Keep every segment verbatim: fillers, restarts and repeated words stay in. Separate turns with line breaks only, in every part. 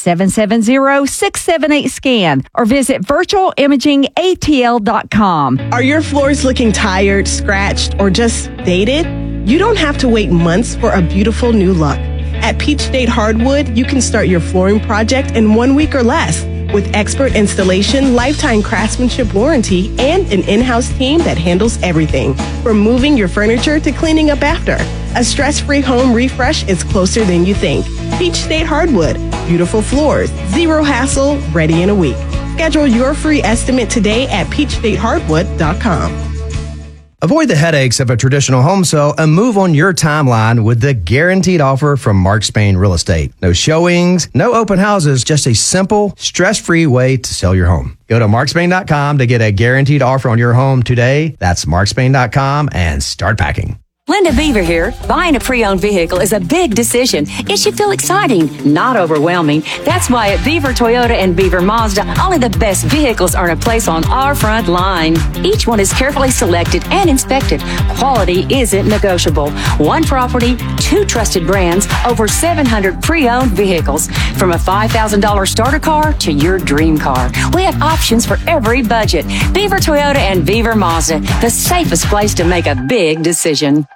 seven seven zero, six seven eight, SCAN or visit virtual imaging A T L dot com.
Are your floors looking tired, scratched, or just dated? You don't have to wait months for a beautiful new look. At Peach State Hardwood, you can start your flooring project in one week or less with expert installation, lifetime craftsmanship warranty, and an in-house team that handles everything from moving your furniture to cleaning up after. A stress-free home refresh is closer than you think. Peach State Hardwood, beautiful floors, zero hassle, ready in a week. Schedule your free estimate today at peach state hardwood dot com.
Avoid the headaches of a traditional home sale and move on your timeline with the guaranteed offer from Mark Spain Real Estate. No showings, no open houses, just a simple, stress-free way to sell your home. Go to mark spain dot com to get a guaranteed offer on your home today. That's mark spain dot com and start packing.
Linda Beaver here. Buying a pre-owned vehicle is a big decision. It should feel exciting, not overwhelming. That's why at Beaver Toyota and Beaver Mazda, only the best vehicles earn a place on our front line. Each one is carefully selected and inspected. Quality isn't negotiable. One property, two trusted brands, over seven hundred pre-owned vehicles. From a five thousand dollars starter car to your dream car. We have options for every budget. Beaver Toyota and Beaver Mazda, the safest place to make a big decision.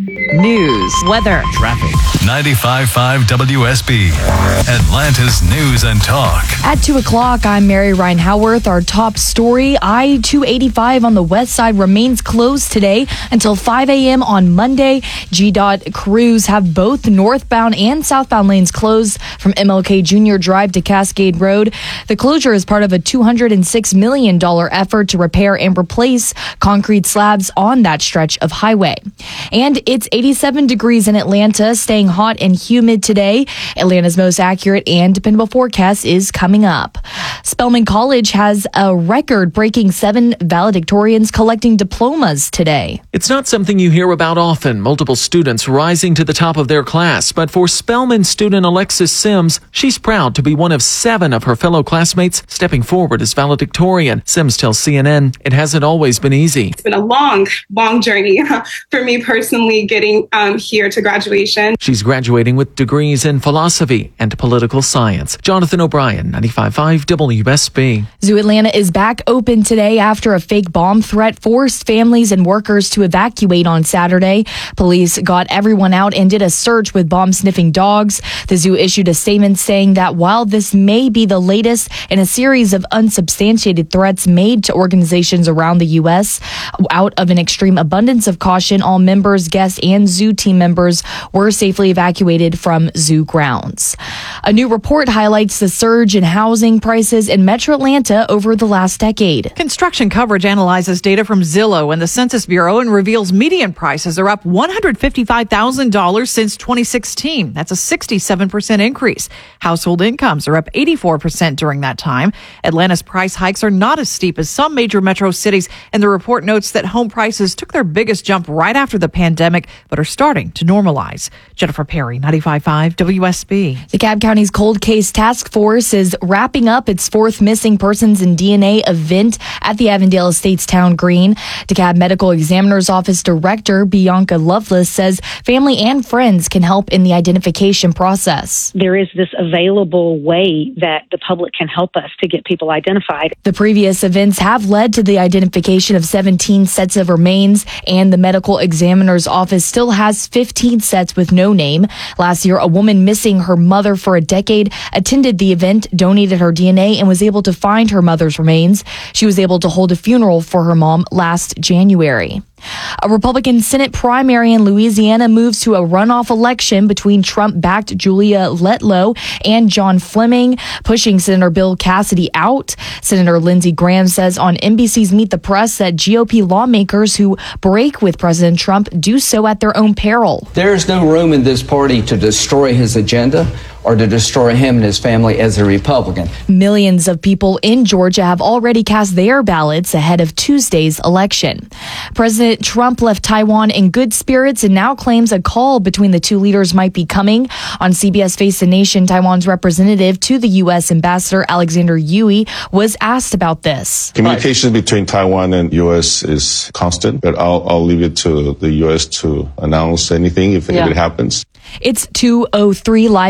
News, weather,
traffic. ninety-five point five W S B, Atlanta's News and Talk.
At two o'clock, I'm Mary Ryan Howarth. Our top story, I two eighty-five on the west side remains closed today until five a.m. on Monday. G D O T crews have both northbound and southbound lanes closed from M L K Junior Drive to Cascade Road. The closure is part of a two hundred six million dollars effort to repair and replace concrete slabs on that stretch of highway. And it's eighty-seven degrees in Atlanta, staying hot and humid today. Atlanta's most accurate and dependable forecast is coming up. Spelman College has a record-breaking seven valedictorians collecting diplomas today.
It's not something you hear about often, multiple students rising to the top of their class. But for Spelman student Alexis Sims, she's proud to be one of seven of her fellow classmates stepping forward as valedictorian. Sims tells C N N it hasn't always been easy.
It's been a long, long journey for me personally getting um, here to graduation.
She's graduating with degrees in philosophy and political science. Jonathan O'Brien, ninety-five point five W S B.
Zoo Atlanta is back open today after a fake bomb threat forced families and workers to evacuate on Saturday. Police got everyone out and did a search with bomb-sniffing dogs. The zoo issued a statement saying that while this may be the latest in a series of unsubstantiated threats made to organizations around the U S, out of an extreme abundance of caution, all members, guests, and zoo team members were safely evacuated from zoo grounds. A new report highlights the surge in housing prices in Metro Atlanta over the last decade.
Construction Coverage analyzes data from Zillow and the Census Bureau and reveals median prices are up one hundred fifty-five thousand dollars since twenty sixteen. That's a sixty-seven percent increase. Household incomes are up eighty-four percent during that time. Atlanta's price hikes are not as steep as some major metro cities, and the report notes that home prices took their biggest jump right after the pandemic, but are starting to normalize. Jennifer Perry, ninety-five point five W S B.
DeKalb County's Cold Case Task Force is wrapping up its fourth missing persons and D N A event at the Avondale Estates Town Green. DeKalb Medical Examiner's Office Director Bianca Lovelace says family and friends can help in the identification process.
There is this available way that the public can help us to get people identified.
The previous events have led to the identification of seventeen sets of remains, and the Medical Examiner's Office still has fifteen sets with no name. Last year, a woman missing her mother for a decade attended the event, donated her D N A, and was able to find her mother's remains. She was able to hold a funeral for her mom last January. A Republican Senate primary in Louisiana moves to a runoff election between Trump-backed Julia Letlow and John Fleming, pushing Senator Bill Cassidy out. Senator Lindsey Graham says on N B C's Meet the Press that G O P lawmakers who break with President Trump do so at their own peril.
There's no room in this party to destroy his agenda or to destroy him and his family as a Republican.
Millions of people in Georgia have already cast their ballots ahead of Tuesday's election. President Trump left Taiwan in good spirits and now claims a call between the two leaders might be coming. On C B S Face the Nation, Taiwan's representative to the U S Ambassador Alexander Yui was asked about this.
Communication between Taiwan and U S is constant, but I'll, I'll leave it to the U S to announce anything if, yeah. if it happens.
It's two oh three. Live team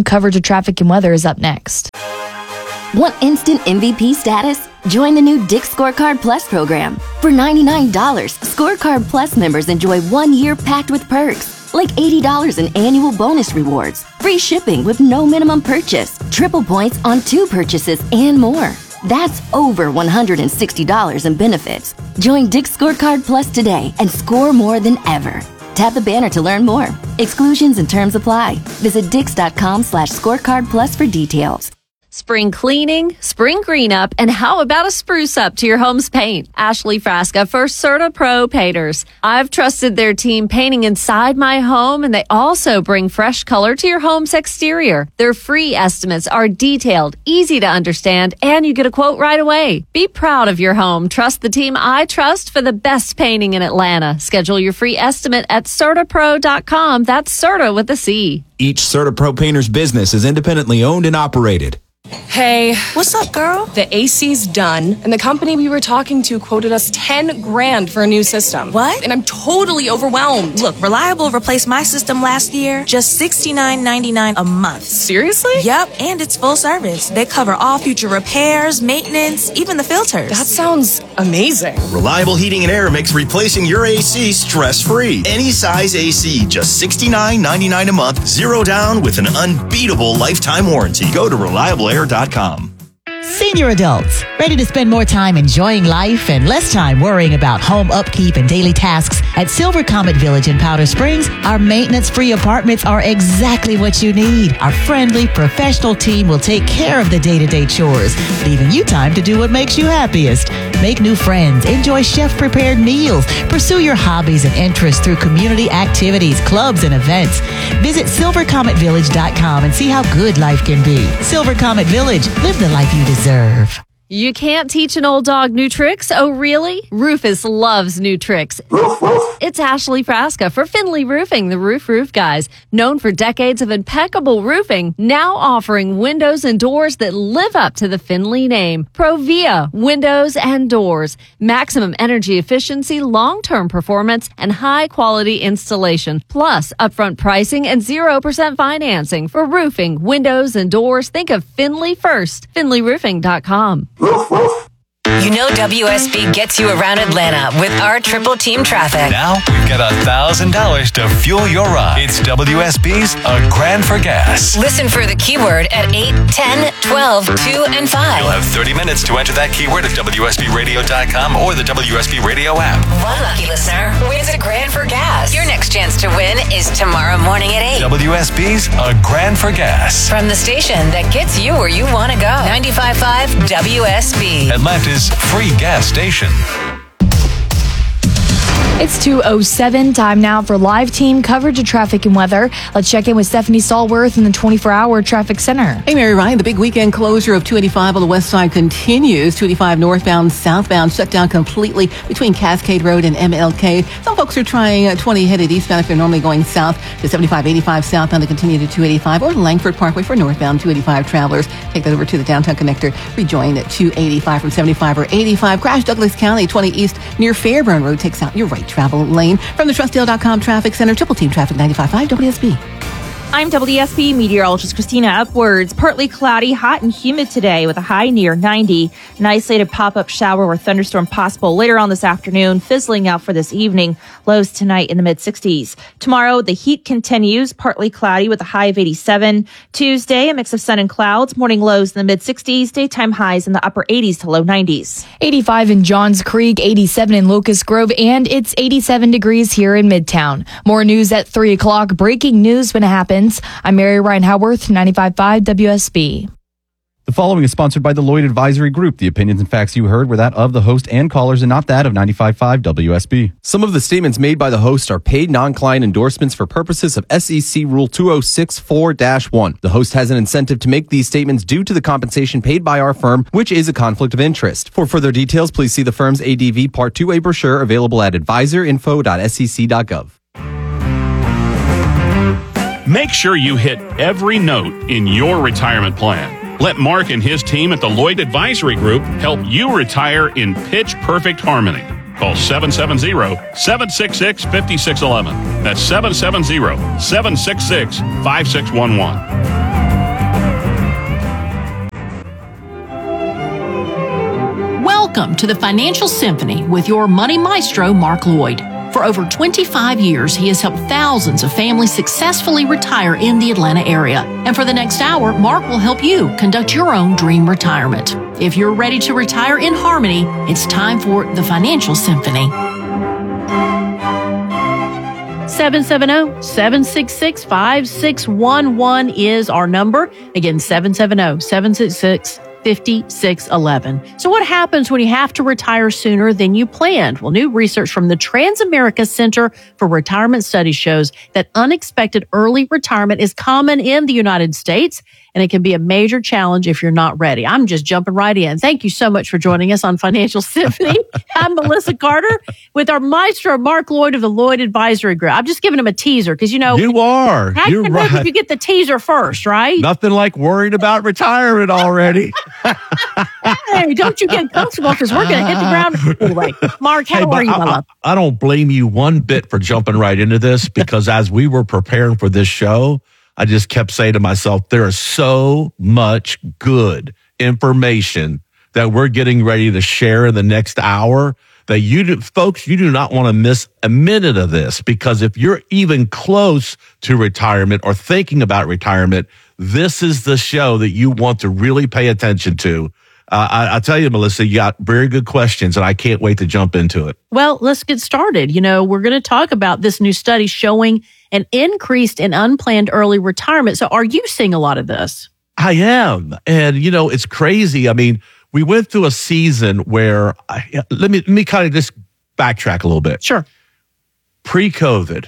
coverage of traffic and weather is up next.
Want instant M V P status? Join the new Dick's Scorecard Plus program. For ninety-nine dollars, Scorecard Plus members enjoy one year packed with perks, like eighty dollars in annual bonus rewards, free shipping with no minimum purchase, triple points on two purchases, and more. That's over one hundred sixty dollars in benefits. Join Dick's Scorecard Plus today and score more than ever. Tap the banner to learn more. Exclusions and terms apply. Visit dix.com slash scorecard plus for details.
Spring cleaning, spring green up, and how about a spruce up to your home's paint? Ashley Frasca for Certa Pro Painters. I've trusted their team painting inside my home, and they also bring fresh color to your home's exterior. Their free estimates are detailed, easy to understand, and you get a quote right away. Be proud of your home. Trust the team I trust for the best painting in Atlanta. Schedule your free estimate at certa pro dot com. That's Certa with a C.
Each Certa Pro Painters business is independently owned and operated.
Hey, what's up, girl? The A C's done, and the company we were talking to quoted us ten grand for a new system. What? And I'm totally overwhelmed.
Look, Reliable replaced my system last year, just sixty-nine ninety-nine a month.
Seriously?
Yep, and it's full service. They cover all future repairs, maintenance, even the filters.
That sounds amazing.
Reliable Heating and Air makes replacing your A C stress-free. Any size A C, just sixty-nine ninety-nine a month, zero down with an unbeatable lifetime warranty. Go to reliable air dot com.
Senior adults, ready to spend more time enjoying life and less time worrying about home upkeep and daily tasks? At Silver Comet Village in Powder Springs, our maintenance-free apartments are exactly what you need. Our friendly, professional team will take care of the day-to-day chores, leaving you time to do what makes you happiest. Make new friends, enjoy chef-prepared meals, pursue your hobbies and interests through community activities, clubs, and events. Visit silver comet village dot com and see how good life can be. Silver Comet Village, live the life you deserve.
You can't teach an old dog new tricks? Oh, really? Rufus loves new tricks. It's Ashley Frasca for Finley Roofing, the Roof Roof Guys. Known for decades of impeccable roofing, now offering windows and doors that live up to the Finley name. Provia Windows and Doors. Maximum energy efficiency, long-term performance, and high-quality installation. Plus, upfront pricing and zero percent financing. For roofing, windows, and doors, think of Finley first. finley roofing dot com.
You know W S B gets you around Atlanta with our triple team traffic.
Now we've got a thousand dollars to fuel your ride. It's W S B's A Grand for Gas.
Listen for the keyword at eight, ten, twelve, two, and five.
You'll have thirty minutes to enter that keyword at W S B radio dot com or the W S B Radio app.
One lucky listener wins a grand for gas. Your next chance to win is tomorrow morning at eight.
W S B's A Grand for Gas.
From the station that gets you where you want to go. ninety-five point five W S B.
Atlanta's free gas station.
It's two oh seven, time now for live team coverage of traffic and weather. Let's check in with Stephanie Stallworth in the twenty-four hour traffic center.
Hey, Mary Ryan, the big weekend closure of two eighty-five on the west side continues. two eighty-five northbound, southbound shut down completely between Cascade Road and M L K. Some folks are trying uh, twenty headed eastbound if they're normally going south to seventy-five eighty-five southbound to continue to two eighty-five or Langford Parkway for northbound two eighty-five travelers. Take that over to the downtown connector. Rejoin at two eighty-five from seventy-five or eighty-five. Crash Douglas County, twenty east near Fairburn Road takes out your right travel lane. From the Trustdale dot com Traffic Center, Triple Team Traffic ninety-five point five W S B.
I'm W S B meteorologist Christina Upwards. Partly cloudy, hot and humid today with a high near ninety. An isolated pop-up shower or thunderstorm possible later on this afternoon, fizzling out for this evening. Lows tonight in the mid-sixties. Tomorrow, the heat continues, partly cloudy with a high of eighty-seven. Tuesday, a mix of sun and clouds. Morning lows in the mid-sixties, daytime highs in the upper eighties to low nineties.
eighty-five in Johns Creek, eighty-seven in Locust Grove, and it's eighty-seven degrees here in Midtown. More news at three o'clock. Breaking news when it happens. I'm Mary Ryan Howarth, ninety-five point five W S B.
The following is sponsored by the Lloyd Advisory Group. The opinions and facts you heard were that of the host and callers and not that of ninety-five point five W S B.
Some of the statements made by the host are paid non-client endorsements for purposes of S E C Rule two oh six four dash one. The host has an incentive to make these statements due to the compensation paid by our firm, which is a conflict of interest. For further details, please see the firm's A D V Part two A brochure available at advisor info dot s e c dot gov.
Make sure you hit every note in your retirement plan. Let Mark and his team at the Lloyd Advisory Group help you retire in pitch-perfect harmony. Call seven seven zero, seven six six, five six one one. That's seven seven zero, seven six six, five six one one.
Welcome to the Financial Symphony with your money maestro, Mark Lloyd. For over twenty-five years, he has helped thousands of families successfully retire in the Atlanta area. And for the next hour, Mark will help you conduct your own dream retirement. If you're ready to retire in harmony, it's time for the Financial Symphony.
seven seven zero, seven six six, five six one one is our number. Again, seven seven zero, seven six six, five six one one. So what happens when you have to retire sooner than you planned? Well, new research from the Transamerica Center for Retirement Studies shows that unexpected early retirement is common in the United States, and it can be a major challenge if you're not ready. I'm just jumping right in. Thank you so much for joining us on Financial Symphony. I'm Melissa Carter with our maestro, Mark Lloyd of the Lloyd Advisory Group. I'm just giving him a teaser because, you know.
You are.
How
You're
can
right.
if you get the teaser first, right?
Nothing like worried about retirement already.
Hey, don't you get comfortable because we're going to hit the ground. Anyway, Mark, how
Hey, but
are you,
I,
my love?
I, I don't blame you one bit for jumping right into this because as we were preparing for this show, I just kept saying to myself, there is so much good information that we're getting ready to share in the next hour that you do, folks, you do not want to miss a minute of this because if you're even close to retirement or thinking about retirement, this is the show that you want to really pay attention to. Uh, I, I tell you, Melissa, you got very good questions, and I can't wait to jump into it.
Well, let's get started. You know, we're going to talk about this new study showing an increase in unplanned early retirement. So are you seeing a lot of this?
I am. And, you know, it's crazy. I mean, we went through a season where, I, let me let me kind of just backtrack a little bit.
Sure.
Pre-COVID,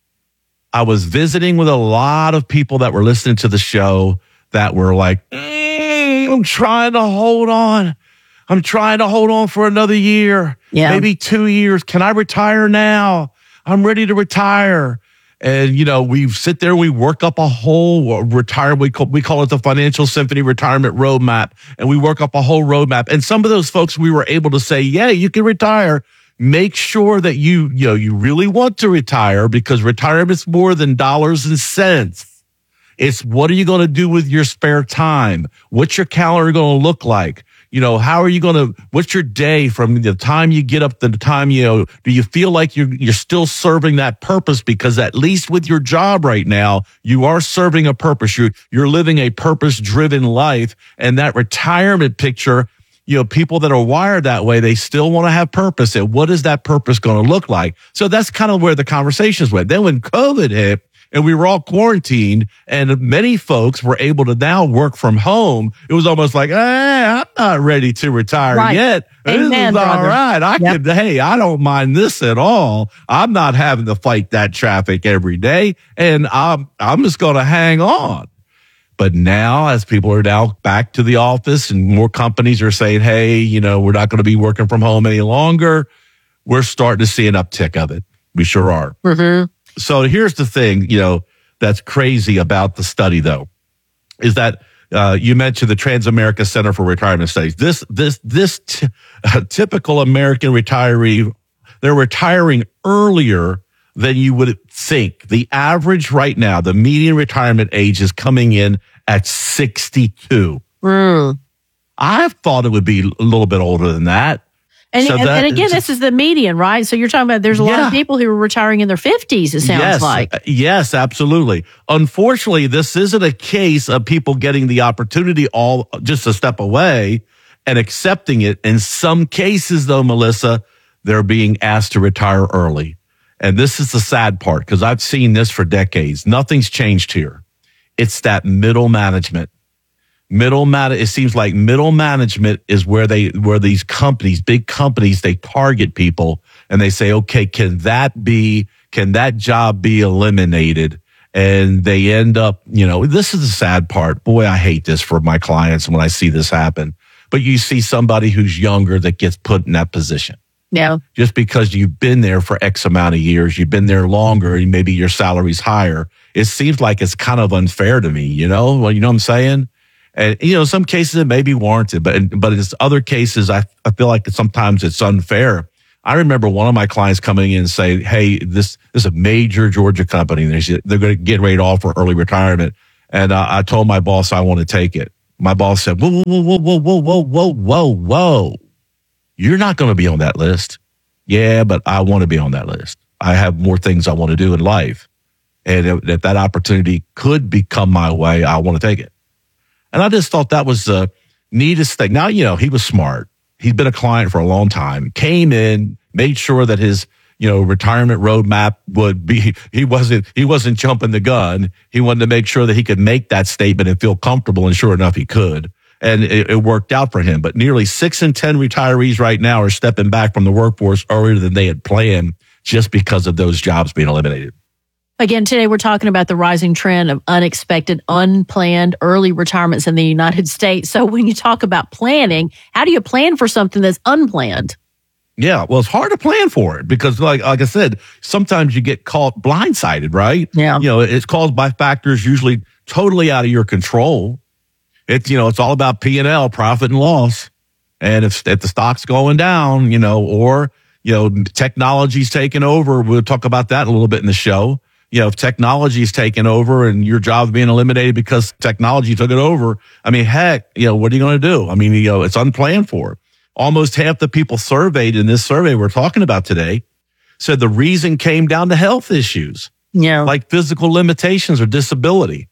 I was visiting with a lot of people that were listening to the show that were like, mm, I'm trying to hold on. I'm trying to hold on for another year,
yeah.
maybe two years. Can I retire now? I'm ready to retire. And, you know, we sit there, we work up a whole retire. We call, we call it the Financial Symphony Retirement Roadmap. And we work up a whole roadmap. And some of those folks, we were able to say, yeah, you can retire. Make sure that you, you know, you really want to retire because retirement's more than dollars and cents. It's what are you going to do with your spare time? What's your calendar going to look like? You know, how are you going to, what's your day from the time you get up to the time, you know, do you feel like you're, you're still serving that purpose? Because at least with your job right now, you are serving a purpose. You're, you're living a purpose driven life. And that retirement picture, you know, people that are wired that way, they still want to have purpose. And what is that purpose going to look like? So that's kind of where the conversations went. Then when COVID hit, and we were all quarantined, and many folks were able to now work from home. It was almost like, eh, I'm not ready to retire
right.
yet.
Amen,
this is
brother.
all right. I
yep.
could, hey, I don't mind this at all. I'm not having to fight that traffic every day, and I'm I'm just going to hang on. But now, as people are now back to the office, and more companies are saying, hey, you know, we're not going to be working from home any longer, we're starting to see an uptick of it. We sure are.
Mm-hmm.
So here's the thing, you know, that's crazy about the study, though, is that uh, you mentioned the Transamerica Center for Retirement Studies. This, this, this t- uh, typical American retiree, they're retiring earlier than you would think. The average right now, the median retirement age is coming in at sixty-two.
Mm.
I thought it would be a little bit older than that.
And,
so
and,
that,
and again, this is the median, right? So you're talking about there's a lot
yeah.
of people who are retiring in their fifties, it sounds
yes,
like.
Yes, absolutely. Unfortunately, this isn't a case of people getting the opportunity all just a step away and accepting it. In some cases, though, Melissa, they're being asked to retire early. And this is the sad part because I've seen this for decades. Nothing's changed here. It's that middle management. Middle man, it seems like middle management is where they, where these companies, big companies, they target people and they say, okay, can that be, can that job be eliminated? And they end up, you know, this is the sad part. Boy, I hate this for my clients when I see this happen. But you see somebody who's younger that gets put in that position.
Yeah.
Just because you've been there for X amount of years, you've been there longer, and maybe your salary's higher. It seems like it's kind of unfair to me, you know? Well, you know what I'm saying? And, you know, in some cases it may be warranted, but, but in other cases, I, I feel like sometimes it's unfair. I remember one of my clients coming in and saying, hey, this, this is a major Georgia company. They're, they're going to get ready to offer early retirement. And uh, I told my boss I want to take it. My boss said, whoa, whoa, whoa, whoa, whoa, whoa, whoa, whoa, whoa. you're not going to be on that list. Yeah, but I want to be on that list. I have more things I want to do in life. And if, if that opportunity could become my way, I want to take it. And I just thought that was the neatest thing. Now, you know, he was smart. He'd been a client for a long time, came in, made sure that his, you know, retirement roadmap would be, he wasn't, he wasn't jumping the gun. He wanted to make sure that he could make that statement and feel comfortable. And sure enough, he could. And it, it worked out for him. But nearly six in ten retirees right now are stepping back from the workforce earlier than they had planned just because of those jobs being eliminated.
Again, today we're talking about the rising trend of unexpected, unplanned early retirements in the United States. So when you talk about planning, how do you plan for something that's unplanned?
Yeah, well, it's hard to plan for it because, like like I said, sometimes you get caught blindsided, right?
Yeah.
You know, it's caused by factors usually totally out of your control. It's, you know, it's all about P and L, profit and loss. And if, if the stock's going down, you know, or, you know, technology's taking over, we'll talk about that a little bit in the show. You know, if technology's taken over and your job's being eliminated because technology took it over, I mean, heck, you know, what are you going to do? I mean, you know, it's unplanned for. Almost half the people surveyed in this survey we're talking about today said the reason came down to health issues.
Yeah.
Like physical limitations or disability.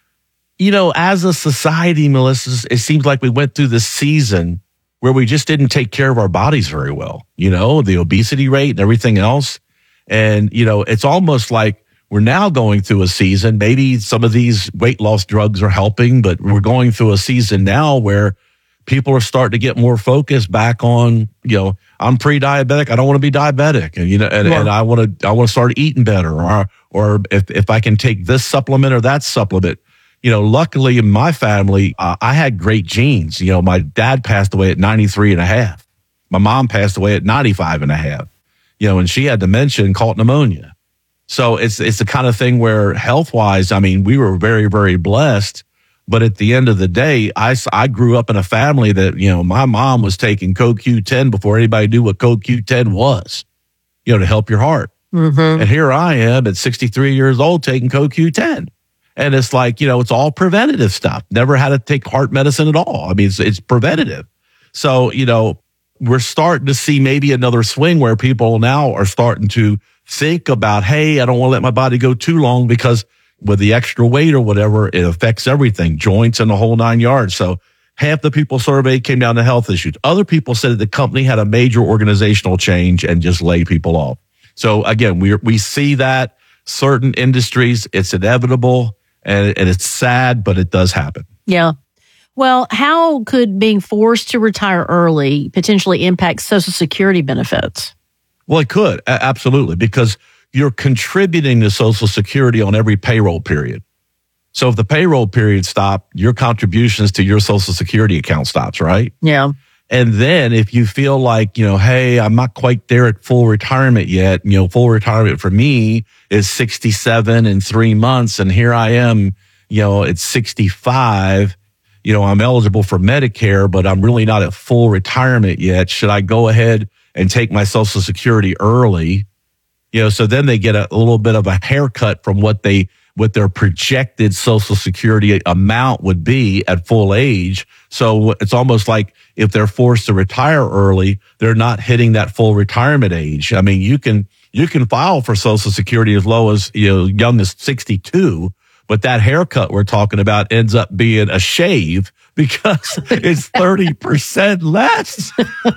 You know, as a society, Melissa, it seems like we went through this season where we just didn't take care of our bodies very well. You know, the obesity rate and everything else. And, you know, it's almost like we're now going through a season. Maybe some of these weight loss drugs are helping, but we're going through a season now where people are starting to get more focused back on, you know, I'm pre-diabetic. I don't want to be diabetic. And, you know, and,
Yeah.
and I want to, I want to start eating better, or, or if, if I can take this supplement or that supplement. You know, luckily in my family, uh, I had great genes. You know, my dad passed away at ninety-three and a half. My mom passed away at ninety-five and a half, you know, and she had dementia and caught pneumonia. So it's, it's the kind of thing where health wise, I mean, we were very, very blessed. But at the end of the day, I, I grew up in a family that, you know, my mom was taking C O Q ten before anybody knew what C O Q ten was, you know, to help your heart.
Mm-hmm.
And here I am at sixty-three years old taking C O Q ten. And it's like, you know, it's all preventative stuff. Never had to take heart medicine at all. I mean, it's, it's preventative. So, you know, we're starting to see maybe another swing where people now are starting to think about, hey, I don't want to let my body go too long because with the extra weight or whatever, it affects everything, joints and the whole nine yards. So half the people surveyed came down to health issues. Other people said that the company had a major organizational change and just laid people off. So again, we we see that certain industries, it's inevitable and, and it's sad, but it does happen.
Yeah. Well, how could being forced to retire early potentially impact Social Security benefits?
Well, it could. A- absolutely. Because you're contributing to Social Security on every payroll period. So if the payroll period stopped, your contributions to your Social Security account stops, right?
Yeah.
And then if you feel like, you know, hey, I'm not quite there at full retirement yet, you know, full retirement for me is sixty-seven in three months. And here I am, you know, at sixty-five, you know, I'm eligible for Medicare, but I'm really not at full retirement yet. Should I go ahead and take my Social Security early? You know, so then they get a, a little bit of a haircut from what they, what their projected Social Security amount would be at full age. So it's almost like if they're forced to retire early, they're not hitting that full retirement age. I mean, you can, you can file for Social Security as low as, you know, young as sixty-two, but that haircut we're talking about ends up being a shave because it's thirty percent less.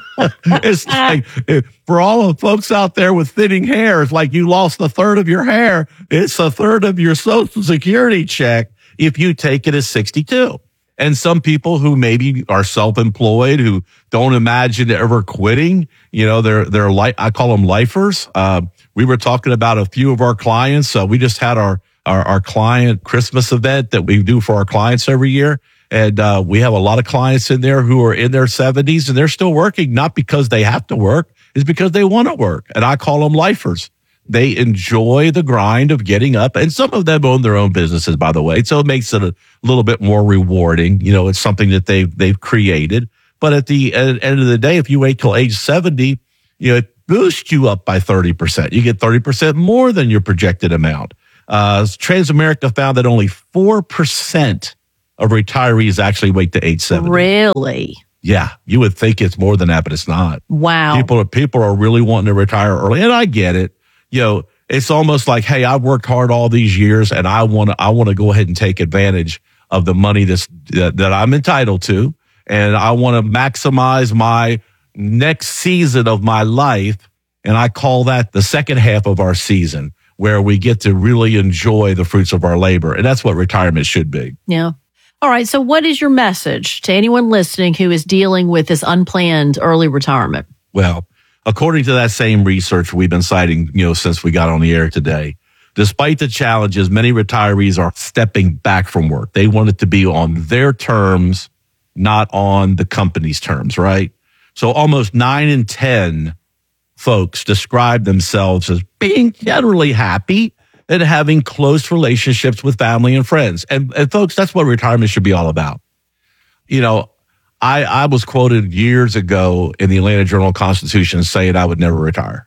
It's like, for all the folks out there with thinning hair, it's like you lost a third of your hair. It's a third of your Social Security check if you take it as sixty-two. And some people who maybe are self-employed, who don't imagine ever quitting, you know, they're, they're like, I call them lifers. Uh, we were talking about a few of our clients. Uh, we just had our, our, our client Christmas event that we do for our clients every year. And, uh, we have a lot of clients in there who are in their seventies and they're still working, not because they have to work, it's because they want to work. And I call them lifers. They enjoy the grind of getting up, and some of them own their own businesses, by the way. So it makes it a little bit more rewarding. You know, it's something that they've, they've created. But at the end of the day, if you wait till age seventy, you know, it boosts you up by thirty percent. You get thirty percent more than your projected amount. Uh, Transamerica found that only four percent of retirees actually wait to age seventy.
Really?
Yeah, you would think it's more than that, but it's not.
Wow.
People are, people are really wanting to retire early. And I get it. You know, it's almost like, hey, I've worked hard all these years and I want to, I want to go ahead and take advantage of the money that's, that, that I'm entitled to. And I want to maximize my next season of my life. And I call that the second half of our season, where we get to really enjoy the fruits of our labor. And that's what retirement should be.
Yeah. All right. So what is your message to anyone listening who is dealing with this unplanned early retirement?
Well, according to that same research we've been citing, you know, since we got on the air today, despite the challenges, many retirees are stepping back from work. They want it to be on their terms, not on the company's terms, right? So almost nine in ten folks describe themselves as being generally happy and having close relationships with family and friends. And, and folks, that's what retirement should be all about. You know, I, I was quoted years ago in the Atlanta Journal-Constitution saying I would never retire.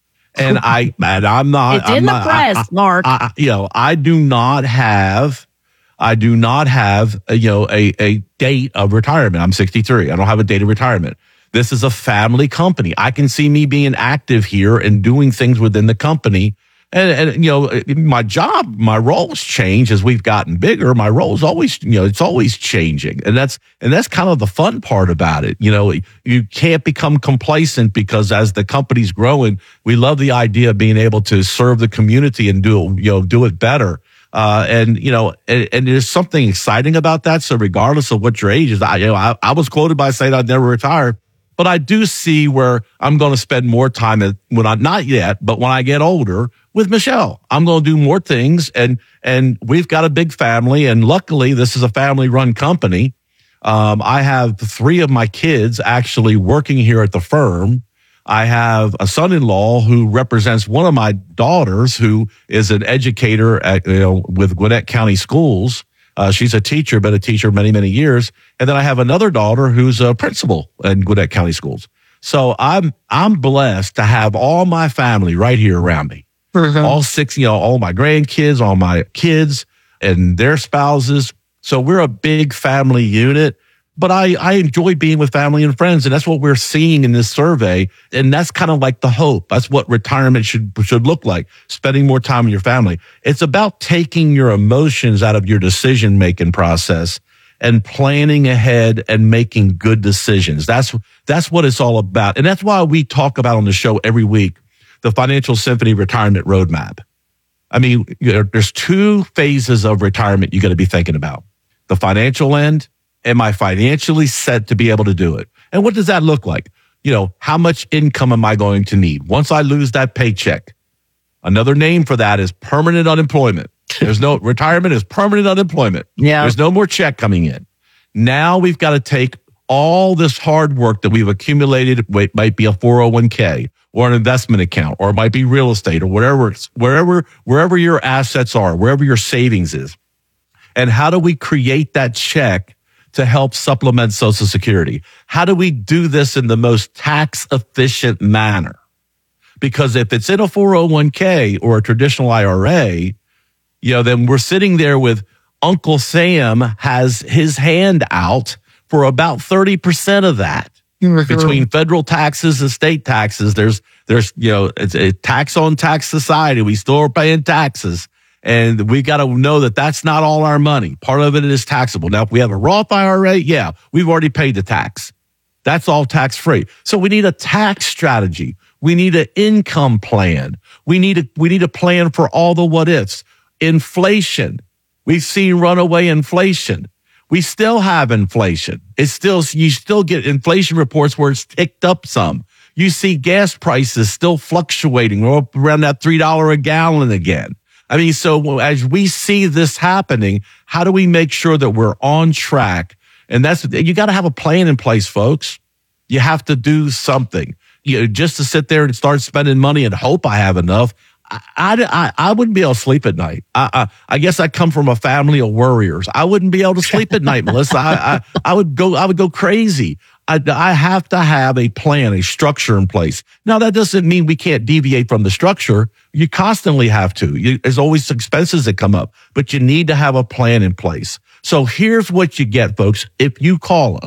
And I, and I'm not.
It's in
I'm
the
not,
press,
I, I,
Mark.
I, you know, I do not have, I do not have, a, you know, a, a date of retirement. I'm sixty-three. I don't have a date of retirement. This is a family company. I can see me being active here and doing things within the company. And, and, you know, my job, my roles change as we've gotten bigger. My role's always, you know, it's always changing. And that's, and that's kind of the fun part about it. You know, you can't become complacent because as the company's growing, we love the idea of being able to serve the community and do, you know, do it better. Uh, and, you know, and, and there's something exciting about that. So regardless of what your age is, I, you know, I, I was quoted by saying I'd never retire. But I do see where I'm going to spend more time at, when I, not yet, but when I get older with Michelle. I'm going to do more things, and and we've got a big family, and luckily this is a family-run company. Um, I have three of my kids actually working here at the firm. I have a son-in-law who represents one of my daughters, who is an educator at, you know, with Gwinnett County Schools. Uh, she's a teacher, been a teacher many, many years. And then I have another daughter who's a principal in Gwinnett County Schools. So I'm, I'm blessed to have all my family right here around me. Mm-hmm. All six, you know, all my grandkids, all my kids and their spouses. So we're a big family unit. But I, I enjoy being with family and friends, and that's what we're seeing in this survey. And that's kind of like the hope. That's what retirement should should look like, spending more time with your family. It's about taking your emotions out of your decision-making process and planning ahead and making good decisions. That's that's what it's all about. And that's why we talk about on the show every week, the Financial Symphony Retirement Roadmap. I mean, you know, there's two phases of retirement you got to be thinking about. The financial end. Am I financially set to be able to do it? And what does that look like? You know, how much income am I going to need once I lose that paycheck? Another name for that is permanent unemployment. There's no retirement is permanent unemployment.
Yeah.
There's no more check coming in. Now we've got to take all this hard work that we've accumulated. It might be a four oh one k or an investment account, or it might be real estate or whatever, wherever, wherever your assets are, wherever your savings is. And how do we create that check to help supplement Social Security? How do we do this in the most tax efficient manner? Because if it's in a four oh one k or a traditional I R A, you know, then we're sitting there with Uncle Sam has his hand out for about thirty percent of that. Between federal taxes and state taxes, there's, there's, you know, it's a tax on tax society. We still are paying taxes. And we got to know that that's not all our money. Part of it is taxable. Now, if we have a Roth I R A, yeah, we've already paid the tax. That's all tax free. So we need a tax strategy. We need an income plan. We need a, we need a plan for all the what ifs. Inflation. We've seen runaway inflation. We still have inflation. It's still, you still get inflation reports where it's ticked up some. You see gas prices still fluctuating. We're up around that three dollars a gallon again. I mean, so as we see this happening, how do we make sure that we're on track? And that's, you got to have a plan in place, folks. You have to do something. You know, just to sit there and start spending money and hope I have enough. I, I, I wouldn't be able to sleep at night. I, I, I guess I come from a family of worriers. I wouldn't be able to sleep at night, Melissa. I, I, I would go, I would go crazy. I, I have to have a plan, a structure in place. Now, that doesn't mean we can't deviate from the structure. You constantly have to. You, there's always expenses that come up, but you need to have a plan in place. So here's what you get, folks. If you call us,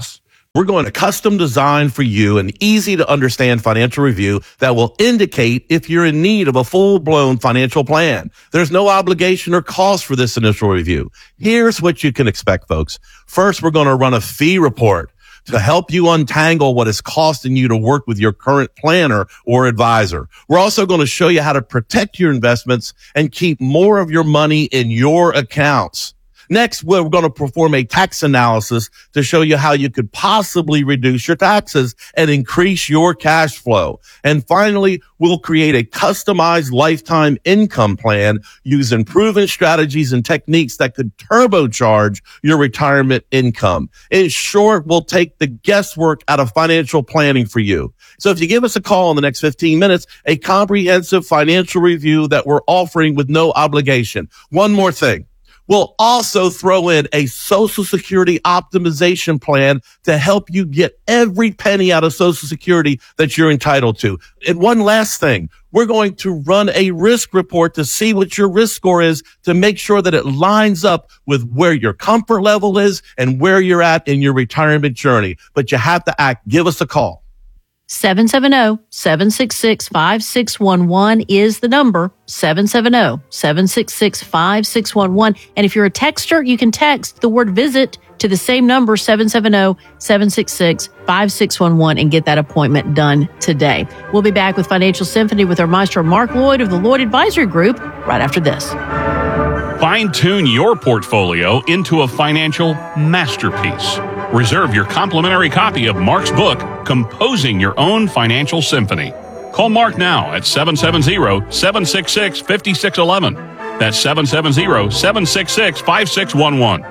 We're going to custom design for you an easy to understand financial review that will indicate if you're in need of a full-blown financial plan. There's no obligation or cost for this initial review. Here's what you can expect, folks. First, we're going to run a fee report to help you untangle what it's costing you to work with your current planner or advisor. We're also going to show you how to protect your investments and keep more of your money in your accounts. Next, we're going to perform a tax analysis to show you how you could possibly reduce your taxes and increase your cash flow. And finally, we'll create a customized lifetime income plan using proven strategies and techniques that could turbocharge your retirement income. In short, we'll take the guesswork out of financial planning for you. So if you give us a call in the next fifteen minutes, a comprehensive financial review that we're offering with no obligation. One more thing. We'll also throw in a Social Security optimization plan to help you get every penny out of Social Security that you're entitled to. And one last thing, we're going to run a risk report to see what your risk score is to make sure that it lines up with where your comfort level is and where you're at in your retirement journey. But you have to act. Give us a call.
seven seven zero, seven six six, five six one one is the number, seven seven zero, seven six six, five six one one. And if you're a texter, you can text the word visit to the same number, seven seven zero, seven six six, five six one one, and get that appointment done today. We'll be back with Financial Symphony with our maestro, Mark Lloyd of the Lloyd Advisory Group, right after this.
Fine-tune your portfolio into a financial masterpiece. Reserve your complimentary copy of Mark's book, Composing Your Own Financial Symphony. Call Mark now at seven seven zero, seven six six, five six one one. That's seven seven zero, seven six six, five six one one.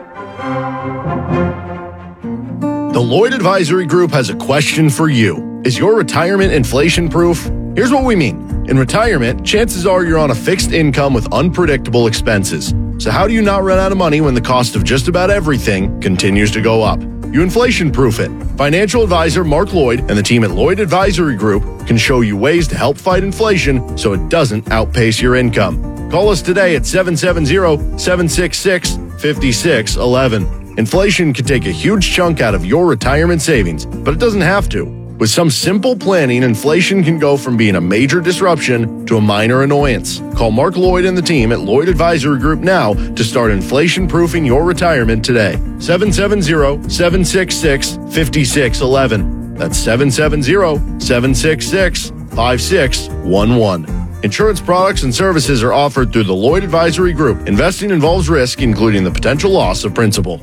The Lloyd Advisory Group has a question for you. Is your retirement inflation-proof? Here's what we mean. In retirement, chances are you're on a fixed income with unpredictable expenses. So how do you not run out of money when the cost of just about everything continues to go up? You inflation-proof it. Financial advisor Mark Lloyd and the team at Lloyd Advisory Group can show you ways to help fight inflation so it doesn't outpace your income. Call us today at seven seven zero, seven six six, five six one one. Inflation can take a huge chunk out of your retirement savings, but it doesn't have to. With some simple planning, inflation can go from being a major disruption to a minor annoyance. Call Mark Lloyd and the team at Lloyd Advisory Group now to start inflation-proofing your retirement today. seven seven zero, seven six six, five six one one. That's seven seven zero, seven six six, five six one one. Insurance products and services are offered through the Lloyd Advisory Group. Investing involves risk, including the potential loss of principal.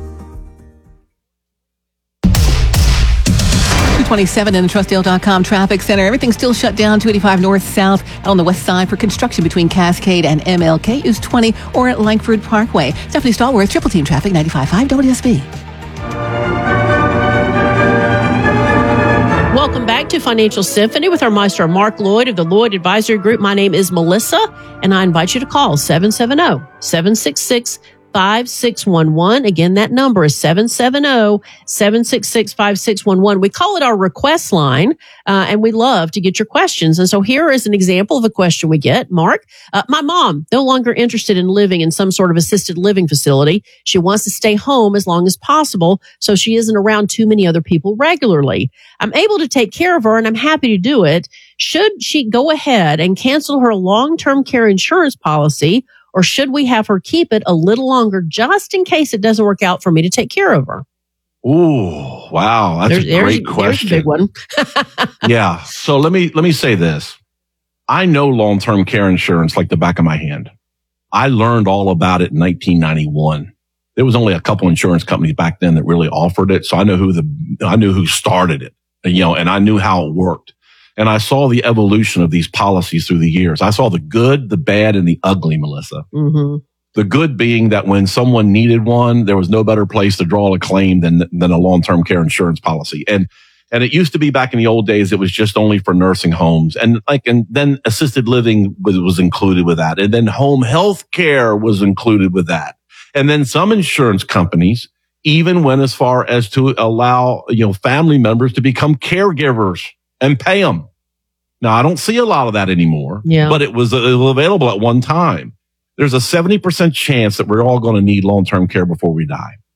twenty-seven in the Trustdale dot com traffic center. Everything's still shut down. two eighty-five north south out on the west side for construction between Cascade and M L K. Use twenty or at Langford Parkway. Stephanie Stallworth, Triple Team Traffic, ninety-five point five W S B.
Welcome back to Financial Symphony with our maestro, Mark Lloyd of the Lloyd Advisory Group. My name is Melissa, and I invite you to call seven seven zero, seven six six, five six one one. Again, that number is seven seven zero, seven six six, five six one one. We call it our request line, uh, and we love to get your questions. And so here is an example of a question we get. Mark, uh, my mom, no longer interested in living in some sort of assisted living facility. She wants to stay home as long as possible, so she isn't around too many other people regularly. I'm able to take care of her, and I'm happy to do it. Should she go ahead and cancel her long-term care insurance policy, or should we have her keep it a little longer just in case it doesn't work out for me to take care of her?
Ooh, wow. That's
there's,
a great
there's,
question.
There's a big one.
Yeah. So let me, let me say this. I know long-term care insurance like the back of my hand. I learned all about it in nineteen ninety-one. There was only a couple insurance companies back then that really offered it. So I know who the, I knew who started it, you know, and I knew how it worked. And I saw the evolution of these policies through the years. I saw the good, the bad, and the ugly, Melissa.
Mm-hmm.
The good being that when someone needed one, there was no better place to draw a claim than than a long-term care insurance policy. And and it used to be back in the old days, it was just only for nursing homes. And like, and then assisted living was, was included with that. And then home health care was included with that. And then some insurance companies even went as far as to allow, you know, family members to become caregivers and pay them. Now, I don't see a lot of that anymore,
yeah.
but it was, it was available at one time. There's a seventy percent chance that we're all going to need long-term care before we die.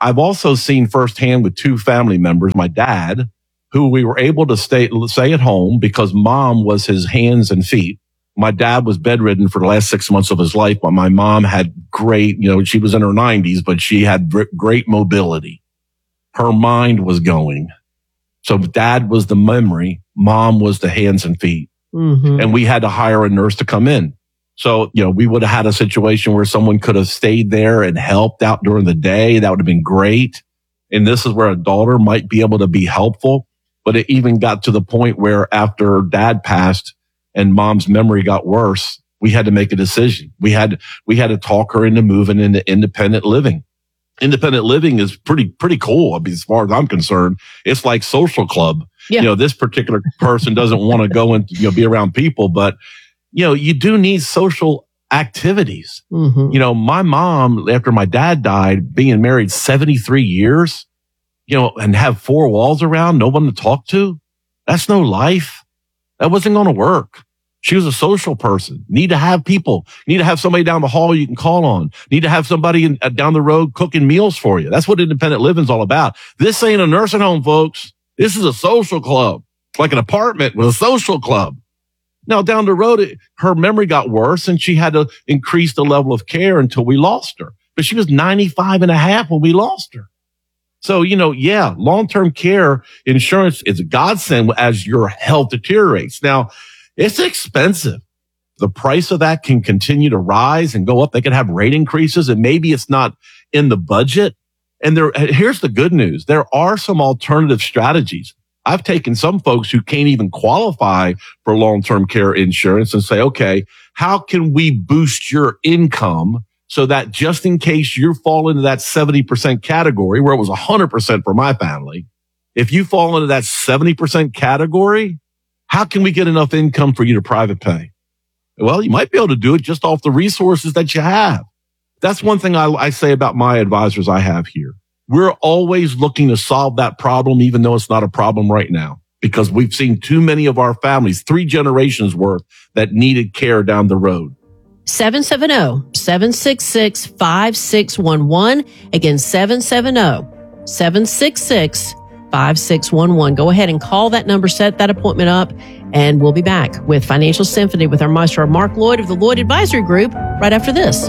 I've also seen firsthand with two family members, my dad, who we were able to stay, stay at home because mom was his hands and feet. My dad was bedridden for the last six months of his life, but my mom had great, you know, she was in her nineties, but she had great mobility. Her mind was going. So dad was the memory. Mom was the hands and feet. Mm-hmm. And we had to hire a nurse to come in. So, you know, we would have had a situation where someone could have stayed there and helped out during the day. That would have been great. And this is where a daughter might be able to be helpful. But it even got to the point where after dad passed and mom's memory got worse, we had to make a decision. We had, we had to talk her into moving into independent living. Independent living is pretty, pretty cool. I mean, as far as I'm concerned, it's like social club. Yeah. You know, this particular person doesn't want to go and, you know, be around people, but, you know, you do need social activities. Mm-hmm. You know, my mom, after my dad died, being married seventy-three years, you know, and have four walls around, no one to talk to. That's no life. That wasn't going to work. She was a social person. Need to have people. Need to have somebody down the hall you can call on. Need to have somebody in, uh, down the road cooking meals for you. That's what independent living's all about. This ain't a nursing home, folks. This is a social club. It's like an apartment with a social club. Now, down the road, it, her memory got worse and she had to increase the level of care until we lost her. But she was ninety-five and a half when we lost her. So, you know, yeah, long-term care insurance is a godsend as your health deteriorates. Now, it's expensive. The price of that can continue to rise and go up. They can have rate increases and maybe it's not in the budget. And there, here's the good news. There are some alternative strategies. I've taken some folks who can't even qualify for long-term care insurance and say, okay, how can we boost your income so that just in case you fall into that seventy percent category where it was one hundred percent for my family, if you fall into that seventy percent category, how can we get enough income for you to private pay? Well, you might be able to do it just off the resources that you have. That's one thing I, I say about my advisors I have here. We're always looking to solve that problem, even though it's not a problem right now, because we've seen too many of our families, three generations worth, that needed care down the road.
seven seven zero, seven six six, five six one one. Again, seven seven zero, seven six six, five six one one. Go ahead and call that number, set that appointment up, and we'll be back with Financial Symphony with our maestro, Mark Lloyd of the Lloyd Advisory Group, right after this.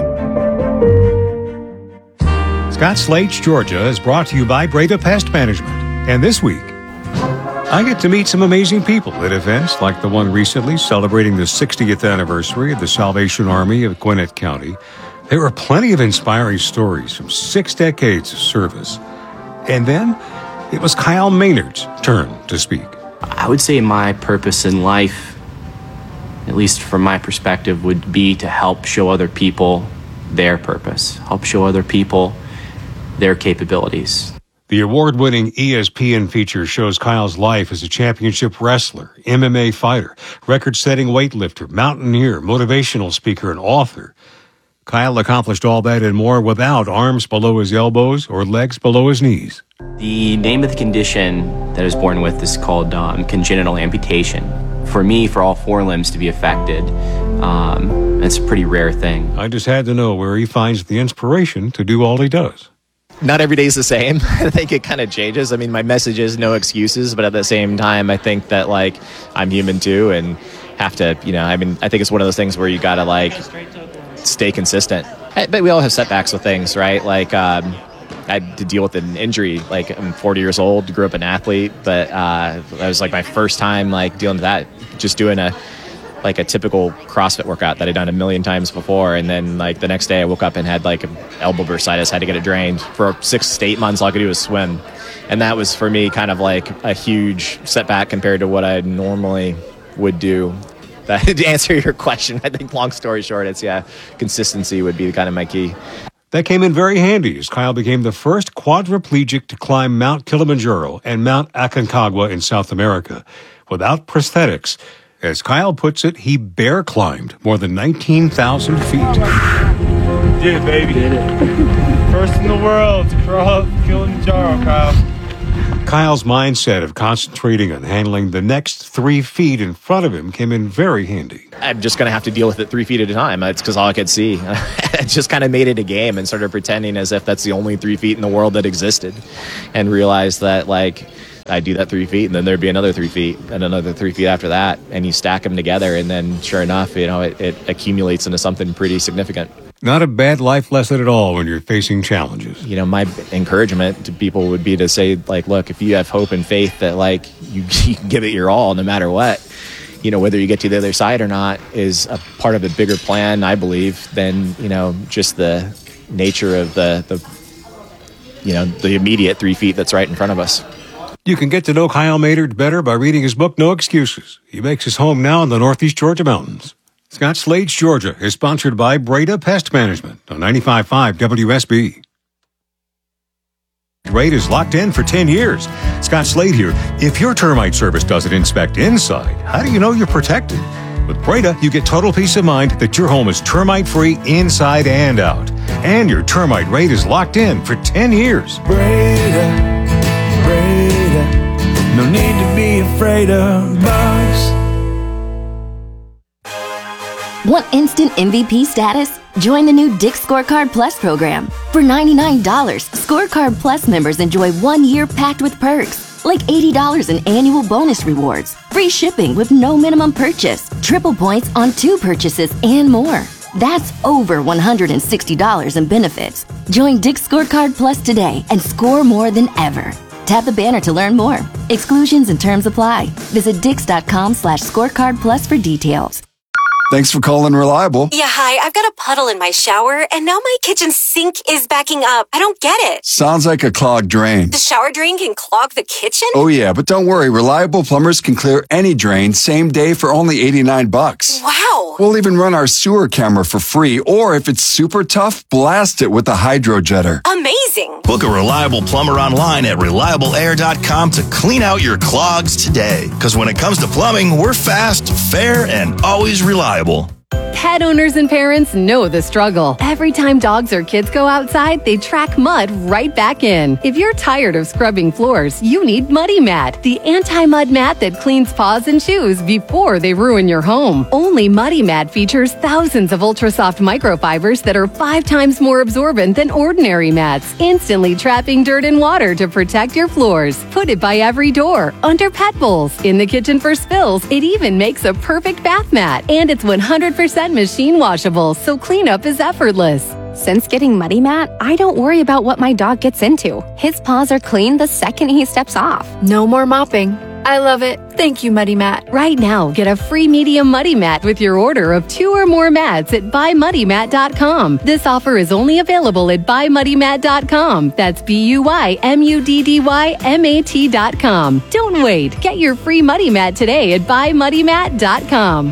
Scott Slate's Georgia is brought to you by Breda Pest Management. And this week, I get to meet some amazing people at events like the one recently celebrating the sixtieth anniversary of the Salvation Army of Gwinnett County. There were plenty of inspiring stories from six decades of service. And then it was Kyle Maynard's turn to speak.
I would say my purpose in life, at least from my perspective, would be to help show other people their purpose, help show other people their capabilities.
The award-winning E S P N feature shows Kyle's life as a championship wrestler, M M A fighter, record-setting weightlifter, mountaineer, motivational speaker, and author. Kyle accomplished all that and more without arms below his elbows or legs below his knees.
The name of the condition that I was born with is called um, congenital amputation. For me, for all four limbs to be affected, um, it's a pretty rare thing.
I just had to know where he finds the inspiration to do all he does.
Not every day is the same. I think it kind of changes. I mean, my message is no excuses, but at the same time, I think that, like, I'm human too and have to, you know, I mean, I think it's one of those things where you got to, like, stay consistent. I, but we all have setbacks with things, right? Like, um, I had to deal with an injury. Like, I'm forty years old, grew up an athlete, but uh, that was, like, my first time, like, dealing with that, just doing a, like a typical CrossFit workout that I'd done a million times before. And then like the next day I woke up and had like an elbow bursitis, had to get it drained. For six to eight months, all I could do was swim. And that was for me kind of like a huge setback compared to what I normally would do. That, to answer your question, I think long story short, it's yeah, consistency would be kind of my key.
That came in very handy as Kyle became the first quadriplegic to climb Mount Kilimanjaro and Mount Aconcagua in South America without prosthetics. As Kyle puts it, he bear climbed more than nineteen thousand feet.
Did it, baby. Did it. First in the world to cross Kilimanjaro, Kyle.
Kyle's mindset of concentrating on handling the next three feet in front of him came in very handy.
I'm just going to have to deal with it three feet at a time. It's because all I could see. I just kind of made it a game and started pretending as if that's the only three feet in the world that existed, and realized that, like, I do that three feet and then there'd be another three feet and another three feet after that. And you stack them together, and then sure enough, you know, it, it accumulates into something pretty significant.
Not a bad life lesson at all when you're facing challenges.
You know, my encouragement to people would be to say, like, look, if you have hope and faith that, like, you, you can give it your all no matter what, you know, whether you get to the other side or not is a part of a bigger plan, I believe, than, you know, just the nature of the, the you know, the immediate three feet that's right in front of us.
You can get to know Kyle Maynard better by reading his book, No Excuses. He makes his home now in the Northeast Georgia mountains. Scott Slade's Georgia is sponsored by Breda Pest Management on ninety-five point five W S B. Rate is locked in for ten years. Scott Slade here. If your termite service doesn't inspect inside, how do you know you're protected? With Breda, you get total peace of mind that your home is termite-free inside and out. And your termite rate is locked in for ten years.
Breda, Breda, no need to be afraid of bugs.
Want instant M V P status? Join the new Dick's Scorecard Plus program. For ninety-nine dollars, Scorecard Plus members enjoy one year packed with perks, like eighty dollars in annual bonus rewards, free shipping with no minimum purchase, triple points on two purchases, and more. That's over one hundred sixty dollars in benefits. Join Dick's Scorecard Plus today and score more than ever. Tap the banner to learn more. Exclusions and terms apply. Visit dix.com slash scorecard plus for details.
Thanks for calling Reliable.
Yeah, hi. I've got a puddle in my shower, and now my kitchen sink is backing up. I don't get it.
Sounds like a clogged drain.
The shower drain can clog the kitchen?
Oh, yeah, but don't worry. Reliable plumbers can clear any drain same day for only eighty-nine bucks.
Wow.
We'll even run our sewer camera for free, or if it's super tough, blast it with a hydro jetter.
Amazing.
Book a Reliable plumber online at reliable air dot com to clean out your clogs today. Because when it comes to plumbing, we're fast, fair, and always reliable.
Pet owners and parents know the struggle. Every time dogs or kids go outside, they track mud right back in. If you're tired of scrubbing floors, you need Muddy Mat, the anti-mud mat that cleans paws and shoes before they ruin your home. Only Muddy Mat features thousands of ultra-soft microfibers that are five times more absorbent than ordinary mats, instantly trapping dirt and water to protect your floors. Put it by every door, under pet bowls, in the kitchen for spills. It even makes a perfect bath mat, and it's one hundred percent machine washable, so cleanup is effortless.
Since getting Muddy Mat, I don't worry about what my dog gets into. His paws are clean the second he steps off.
No more mopping. I love it. Thank you, Muddy Mat. Right now, get a free medium Muddy Mat with your order of two or more mats at buy muddy mat dot com. This offer is only available at buy muddy mat dot com. That's B U Y M U D D Y M A T dot com. Don't wait. Get your free Muddy Mat today at buy muddy mat dot com.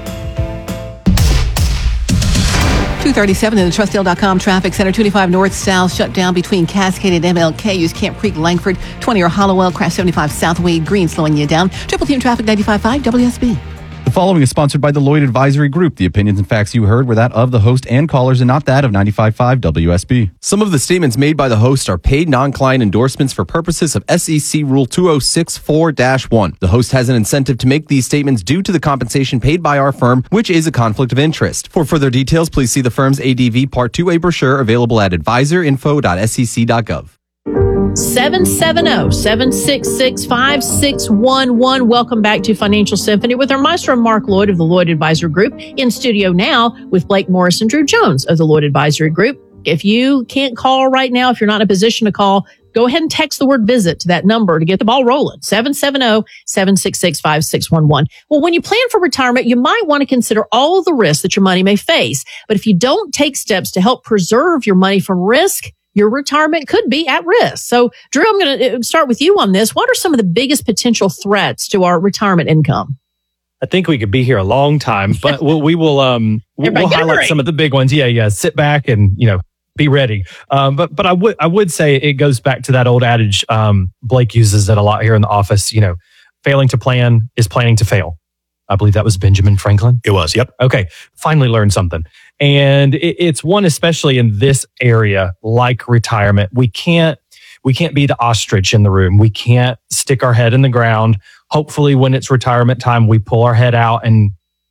two thirty-seven in the Trustdale dot com traffic center. twenty-five north south shut down between Cascade and M L K. Use Camp Creek, Langford. twenty or Hollowell. Crash seventy-five south Wade Green slowing you down. Triple Team Traffic ninety-five point five W S B.
The following is sponsored by the Lloyd Advisory Group. The opinions and facts you heard were that of the host and callers and not that of ninety-five point five W S B.
Some of the statements made by the host are paid non-client endorsements for purposes of S E C Rule two oh six four dash one. The host has an incentive to make these statements due to the compensation paid by our firm, which is a conflict of interest. For further details, please see the firm's A D V Part two A brochure available at advisor info dot s e c dot gov.
seven seven zero, seven six six, five six one one. Welcome back to Financial Symphony with our maestro Mark Lloyd of the Lloyd Advisory Group. In studio now with Blake Morris and Drew Jones of the Lloyd Advisory Group. If you can't call right now, if you're not in a position to call, go ahead and text the word visit to that number to get the ball rolling. seven seven zero, seven six six, five six one one. Well, when you plan for retirement, you might want to consider all of the risks that your money may face. But if you don't take steps to help preserve your money from risk, your retirement could be at risk. So, Drew, I'm going to start with you on this. What are some of the biggest potential threats to our retirement income?
I think we could be here a long time, but we'll, we will um we'll, we'll highlight some of the big ones. Yeah, yeah. Sit back and, you know, be ready. Um, but but I would I would say it goes back to that old adage. Um, Blake uses it a lot here in the office. You know, failing to plan is planning to fail. I believe that was Benjamin Franklin.
It was. Yep.
Okay. Finally learned something. And it, it's one, especially in this area, like retirement. We can't, we can't be the ostrich in the room. We can't stick our head in the ground. Hopefully when it's retirement time, we pull our head out and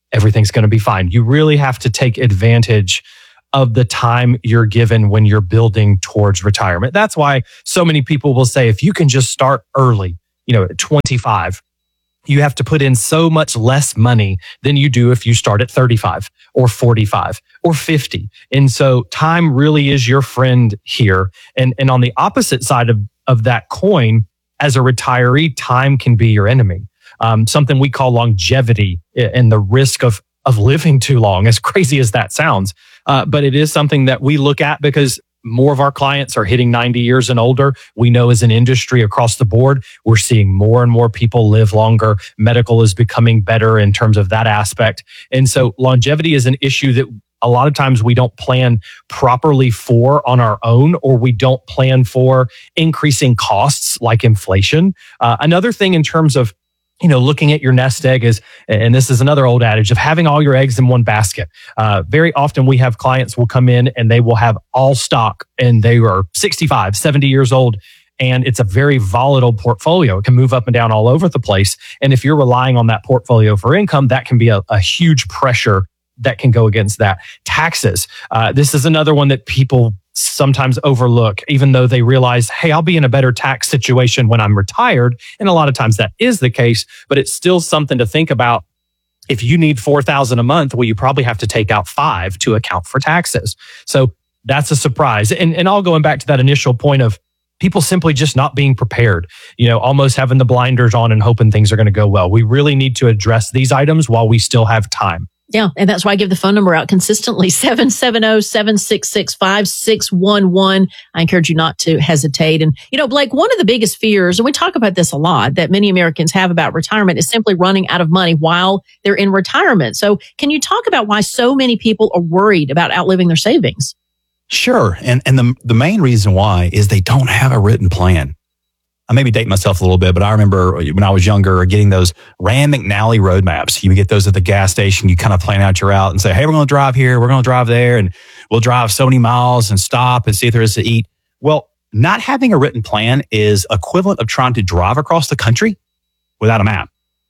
everything's going to be fine. You really have to take advantage of the time you're given when you're building towards retirement. That's why so many people will say, if you can just start early, you know, at twenty-five, you have to put in so much less money than you do if you start at thirty-five or forty-five or fifty. And so time really is your friend here. And, and on the opposite side of, of that coin, as a retiree, time can be your enemy. Um, something we call longevity and the risk of, of living too long, as crazy as that sounds. Uh, but it is something that we look at because more of our clients are hitting ninety years and older. We know as an industry across the board, we're seeing more and more people live longer. Medical is becoming better in terms of that aspect. And so longevity is an issue that a lot of times we don't plan properly for on our own, or we don't plan for increasing costs like inflation. Uh, another thing in terms of you know, looking at your nest egg is, and this is another old adage of having all your eggs in one basket. Uh, very often we have clients will come in and they will have all stock and they are sixty-five, seventy years old. And it's a very volatile portfolio. It can move up and down all over the place. And if you're relying on that portfolio for income, that can be a, a huge pressure that can go against that. Taxes. Uh, this is another one that people sometimes overlook, even though they realize, hey, I'll be in a better tax situation when I'm retired. And a lot of times that is the case, but it's still something to think about. If you need four thousand dollars a month, well, you probably have to take out five to account for taxes. So that's a surprise. And, and all going back to that initial point of people simply just not being prepared, you know, almost having the blinders on and hoping things are going to go well. We really need to address these items while we still have time.
Yeah. And that's why I give the phone number out consistently, seven seven zero, seven six six, five six one one. I encourage you not to hesitate. And, you know, Blake, one of the biggest fears, and we talk about this a lot, that many Americans have about retirement is simply running out of money while they're in retirement. So can you talk about why so many people are worried about outliving their savings?
Sure. And and the the main reason why is they don't have a written plan. I maybe date myself a little bit, but I remember when I was younger getting those Rand McNally roadmaps. You would get those at the gas station. You kind of plan out your route and say, hey, we're going to drive here. We're going to drive there. And we'll drive so many miles and stop and see if there is to eat. Well, not having a written plan is equivalent of trying to drive across the country without a map.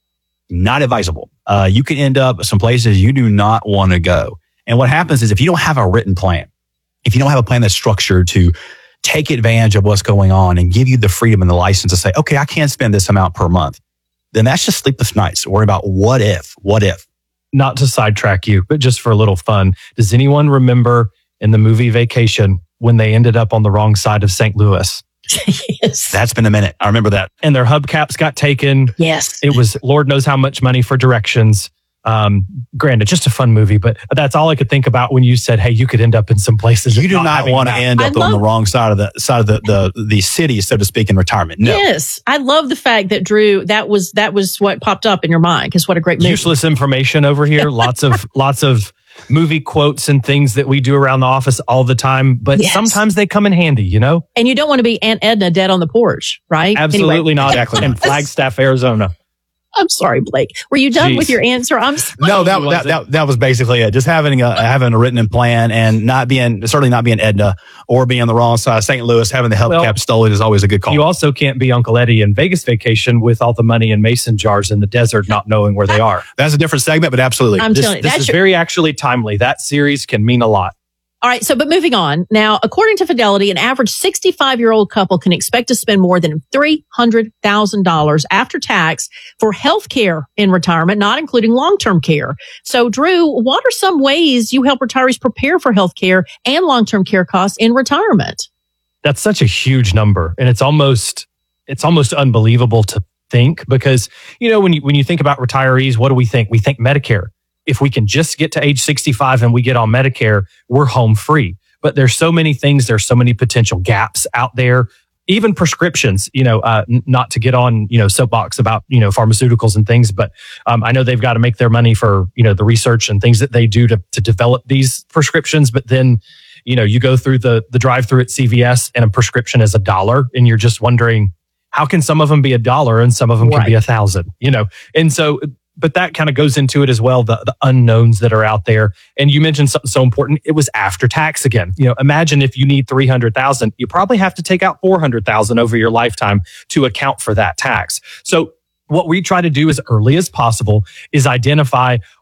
Not advisable. Uh, you can end up some places you do not want to go. And what happens is if you don't have a written plan, if you don't have a plan that's structured to take advantage of what's going on and give you the freedom and the license to say, okay, I can't spend this amount per month, then that's just sleepless nights. Worry about what if, what if.
Not to sidetrack you, but just for a little fun. Does anyone remember in the movie Vacation when they ended up on the wrong side of Saint Louis?
Yes.
That's been a minute. I remember that.
And their hubcaps got taken.
Yes.
It was Lord knows how much money for directions. Um, granted, just a fun movie, but that's all I could think about when you said, hey, you could end up in some places.
You do not want to end up on the wrong side of the side of the, the, the city, so to speak, in retirement. No.
Yes. I love the fact that, Drew, that was, that was what popped up in your mind. Because what a great movie.
Useless information over here. lots of, lots of movie quotes and things that we do around the office all the time, but
Yes.
sometimes they come in handy, you know?
And you don't want to be Aunt Edna dead on the porch, right?
Absolutely
Anyway.
not. Exactly. In Flagstaff, Arizona.
I'm sorry, Blake. Were you done
Jeez.
with your answer? I'm sorry.
No, that, that that that was basically it. Just having a having a written plan and not being certainly not being Edna or being on the wrong side of Saint Louis. Having the hubcap
Well,
stolen is always a good call.
You also can't be Uncle Eddie in Vegas Vacation with all the money in mason jars in the desert, not knowing where they are.
That's a different segment, but absolutely.
I'm
this
telling you,
this
that's
is
your-
very actually timely. That series can mean a lot.
All right. So, but moving on. Now, according to Fidelity, an average sixty-five year old couple can expect to spend more than three hundred thousand dollars after tax for health care in retirement, not including long-term care. So, Drew, what are some ways you help retirees prepare for health care and long-term care costs in retirement?
That's such a huge number. And it's almost, it's almost unbelievable to think because, you know, when you, when you think about retirees, what do we think? We think Medicare. If we can just get to age sixty-five and we get on Medicare, we're home free. But there's so many things, there's so many potential gaps out there, even prescriptions, you know, uh, n- not to get on, you know, soapbox about, you know, pharmaceuticals and things, but um, I know they've got to make their money for, you know, the research and things that they do to, to develop these prescriptions. But then, you know, you go through the, the drive through at C V S and a prescription is a dollar and you're just wondering, how can some of them be a dollar and some of them can
Right.
be a thousand, you know? And so, but that kind of goes into it as well, the, the unknowns that are out there. And you mentioned something so important. It was after tax again. You know, imagine if you need three hundred thousand, you probably have to take out four hundred thousand over your lifetime to account for that tax. So what we try to do as early as possible is identify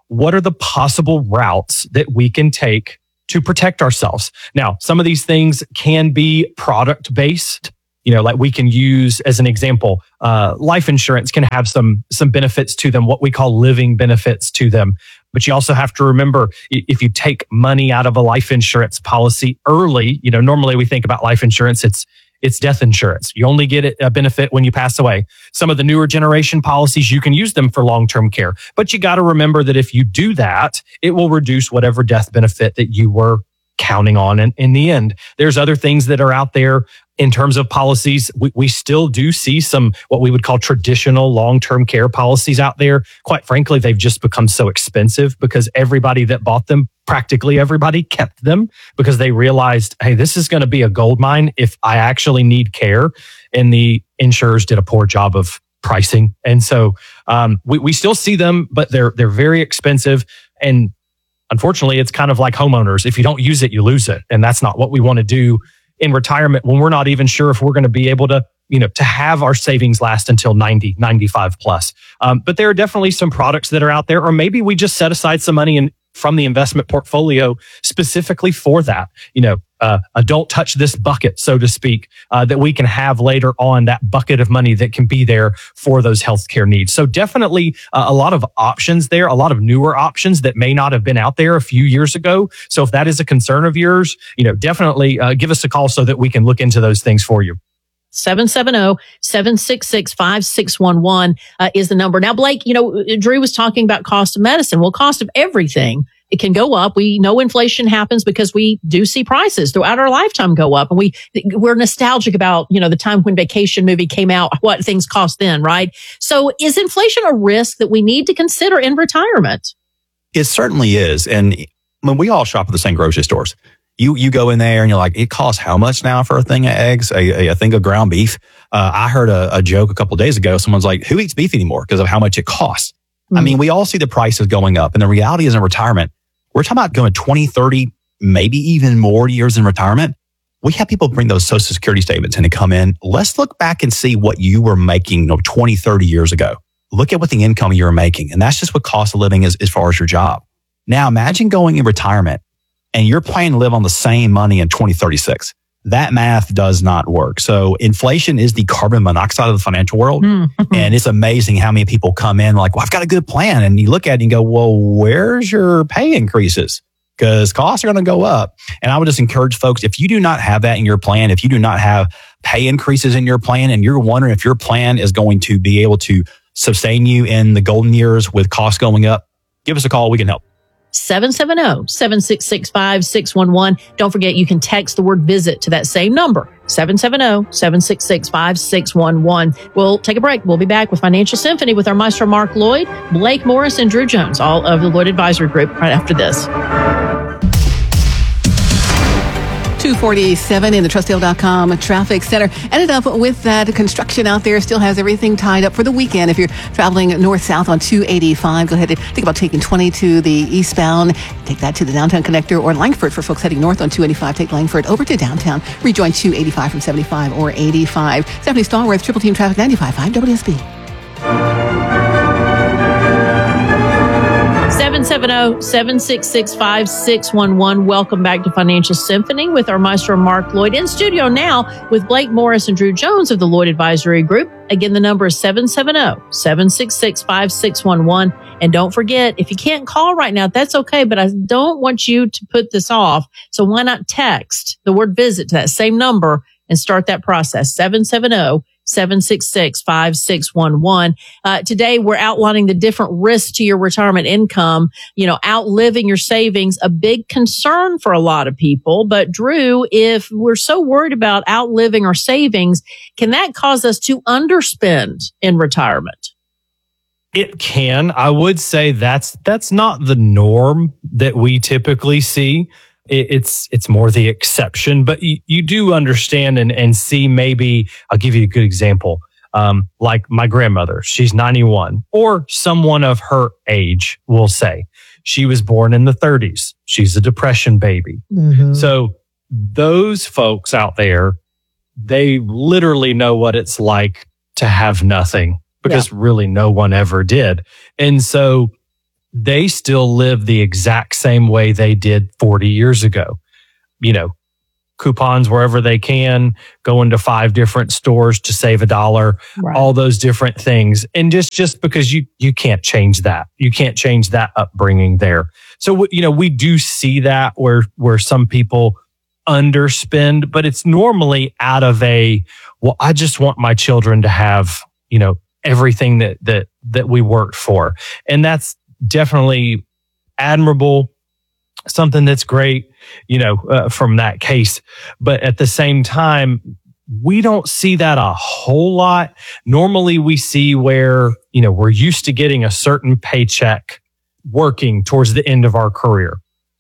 what are the possible routes that we can take to protect ourselves? Now, some of these things can be product based. You know, like we can use as an example, uh, life insurance can have some some benefits to them, what we call living benefits to them. But you also have to remember, if you take money out of a life insurance policy early, you know, normally we think about life insurance, it's it's death insurance. You only get a benefit when you pass away. Some of the newer generation policies, you can use them for long-term care. But you got to remember that if you do that, it will reduce whatever death benefit that you were counting on in, in the end. There's other things that are out there in terms of policies. We, we still do see some what we would call traditional long-term care policies out there. Quite frankly, they've just become so expensive because everybody that bought them, practically everybody, kept them because they realized, hey, this is going to be a gold mine if I actually need care. And the insurers did a poor job of pricing. And so um, we, we still see them, but they're they're very expensive. And unfortunately, it's kind of like homeowners. If you don't use it, you lose it. And that's not what we want to do in retirement when we're not even sure if we're going to be able to, you know, to have our savings last until ninety, ninety-five plus. Um, but there are definitely some products that are out there, or maybe we just set aside some money in, from the investment portfolio specifically for that, you know, uh, a don't touch this bucket, so to speak, uh, that we can have later on, that bucket of money that can be there for those healthcare needs. So definitely uh, a lot of options there, a lot of newer options that may not have been out there a few years ago. So if that is a concern of yours, you know, definitely uh, give us a call so that we can look into those things for you.
seven seven zero, seven six six, five six one one uh, is the number. Now, Blake, you know, Drew was talking about cost of medicine. Well, cost of everything, it can go up. We know inflation happens because we do see prices throughout our lifetime go up. And we, we're nostalgic about, you know, the time when Vacation movie came out, what things cost then, right? So is inflation a risk that we need to consider in retirement?
It certainly is. And when we all shop at the same grocery stores, You you go in there and you're like, it costs how much now for a thing of eggs, a, a, a thing of ground beef? Uh, I heard a, a joke a couple of days ago. Someone's like, who eats beef anymore because of how much it costs? Mm-hmm. I mean, we all see the prices going up. And the reality is in retirement, we're talking about going twenty, thirty, maybe even more years in retirement. We have people bring those Social Security statements in and come in. Let's look back and see what you were making, you know, twenty, thirty years ago. Look at what the income you were making. And that's just what cost of living is as far as your job. Now, imagine going in retirement and you're planning to live on the same money in twenty thirty-six. That math does not work. So inflation is the carbon monoxide of the financial world. Mm-hmm. And it's amazing how many people come in like, well, I've got a good plan. And you look at it and go, well, where's your pay increases? Because costs are going to go up. And I would just encourage folks, if you do not have that in your plan, if you do not have pay increases in your plan, and you're wondering if your plan is going to be able to sustain you in the golden years with costs going up, give us a call. We can help.
seven seven zero, seven six six, five six one one. Don't forget, you can text the word visit to that same number, seven seven zero, seven six six, five six one one. We'll take a break. We'll be back with Financial Symphony with our maestro Mark Lloyd, Blake Morris, and Drew Jones, all of the Lloyd Advisory Group, right after this.
two forty-seven in the Trustdale dot com traffic center. Ended up with that construction out there. Still has everything tied up for the weekend. If you're traveling north-south on two eighty-five, go ahead and think about taking twenty to the eastbound. Take that to the downtown connector, or Langford for folks heading north on two eighty-five. Take Langford over to downtown. Rejoin two eighty-five from seventy-five or eighty-five. Stephanie Stallworth, Triple Team Traffic, ninety-five point five W S B.
seven seven zero, seven six six, five six one one. Welcome back to Financial Symphony with our maestro Mark Lloyd. In studio now with Blake Morris and Drew Jones of the Lloyd Advisory Group. Again, the number is seven seven zero, seven six six, five six one one. And don't forget, if you can't call right now, that's okay, but I don't want you to put this off. So why not text the word visit to that same number and start that process, seven seven zero, seven six six, five six one one. Uh, today, we're outlining the different risks to your retirement income. You know, outliving your savings, a big concern for a lot of people. But Drew, if we're so worried about outliving our savings, can that cause us to underspend in retirement?
It can. I would say that's that's not the norm that we typically see. It's it's more the exception, but you, you do understand and, and see maybe, I'll give you a good example, um, like my grandmother, she's ninety-one, or someone of her age will say. She was born in the thirties. She's a Depression baby. Mm-hmm. So those folks out there, they literally know what it's like to have nothing, because yeah. really no one ever did. And so they still live the exact same way they did forty years ago. You know, coupons wherever they can, go into five different stores to save a dollar, right. all those different things. And just, just because you, you can't change that. You can't change that upbringing there. So, you know, we do see that where, where some people underspend, but it's normally out of a, well, I just want my children to have, you know, everything that, that, that we worked for. And that's definitely admirable, something that's great, you know, uh, from that case. But at the same time, we don't see that a whole lot. Normally we see where, you know, we're used to getting a certain paycheck working towards the end of our career.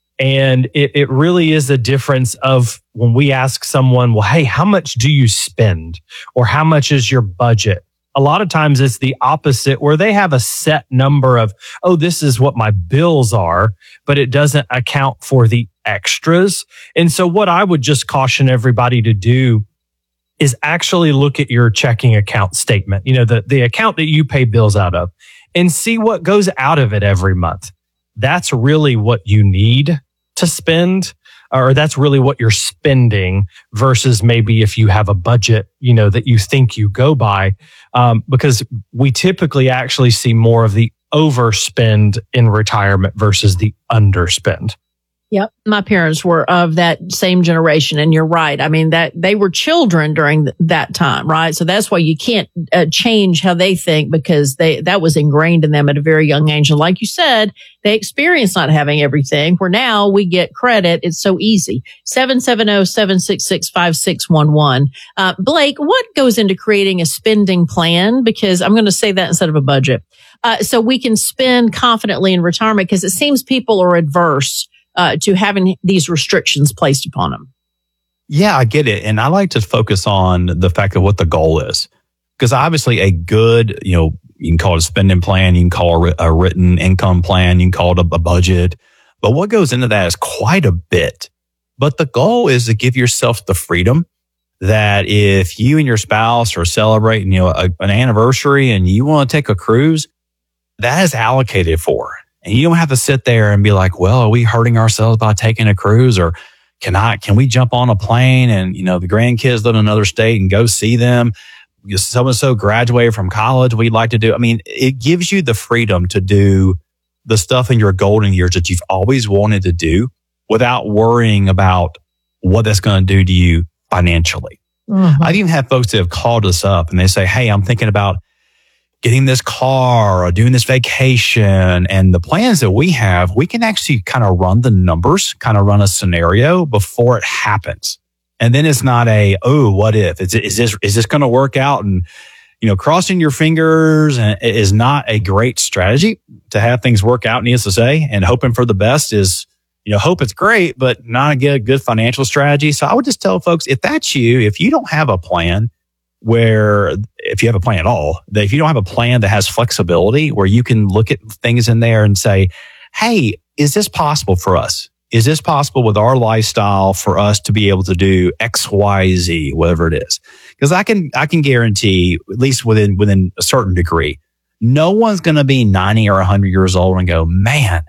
And it, it really is a difference of when we ask someone, well, hey, how much do you spend? Or how much is your budget? A lot of times it's the opposite where they have a set number of, oh, this is what my bills are, but it doesn't account for the extras. And so what I would just caution everybody to do is actually look at your checking account statement, you know, the, the account that you pay bills out of, and see what goes out of it every month. That's really what you need to spend, or that's really what you're spending versus maybe if you have a budget, you know, that you think you go by. Um, because we typically actually see more of the overspend in retirement versus the underspend.
Yep. My parents were of that same generation. And you're right. I mean, that they were children during th- that time, right? So that's why you can't uh, change how they think because they, that was ingrained in them at a very young age. And like you said, they experienced not having everything where now we get credit. It's so easy. seven seven zero, seven six six, five six one one. Uh, Blake, what goes into creating a spending plan? Because I'm going to say that instead of a budget. Uh, so we can spend confidently in retirement because it seems people are adverse Uh, to having these restrictions placed upon them.
Yeah, I get it. And I like to focus on the fact of what the goal is. Because obviously a good, you know, you can call it a spending plan, you can call it a written income plan, you can call it a, a budget. But what goes into that is quite a bit. But the goal is to give yourself the freedom that if you and your spouse are celebrating, you know, a, an anniversary and you want to take a cruise, that is allocated for. And you don't have to sit there and be like, well, are we hurting ourselves by taking a cruise? Or can I, can we jump on a plane and, you know, the grandkids live in another state and go see them? So-and-so graduated from college. We'd like to do. I mean, it gives you the freedom to do the stuff in your golden years that you've always wanted to do without worrying about what that's going to do to you financially. Mm-hmm. I've even had folks that have called us up and they say, hey, I'm thinking about getting this car or doing this vacation. And the plans that we have, we can actually kind of run the numbers, kind of run a scenario before it happens. And then it's not a, oh, what if? Is, is this, is this going to work out? And, you know, crossing your fingers is not a great strategy to have things work out, needless to say. And hoping for the best is, you know, hope it's great, but not a good, good financial strategy. So I would just tell folks, if that's you, if you don't have a plan, where if you have a plan at all, that if you don't have a plan that has flexibility where you can look at things in there and say, hey, is this possible for us? Is this possible with our lifestyle for us to be able to do X, Y, Z, whatever it is? Because I can, I can guarantee, at least within, within a certain degree, no one's going to be ninety or a hundred years old and go, man,